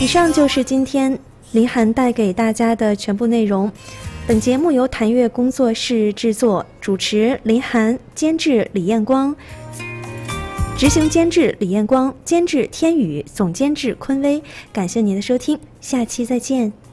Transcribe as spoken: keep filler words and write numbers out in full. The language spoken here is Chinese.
以上就是今天林涵带给大家的全部内容。本节目由谭月工作室制作，主持林涵，监制李艳光，执行监制李艳光，监制天宇，总监制坤威。感谢您的收听，下期再见。